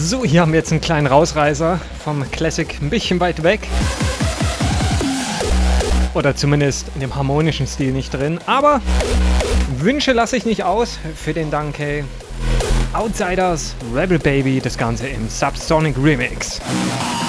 So, hier haben wir jetzt einen kleinen Rausreißer vom Classic ein bisschen weit weg. Oder zumindest in dem harmonischen Stil nicht drin. Aber Wünsche lasse ich nicht aus für den Danke. Outsiders, Rebel Baby, das Ganze im Subsonic Remix.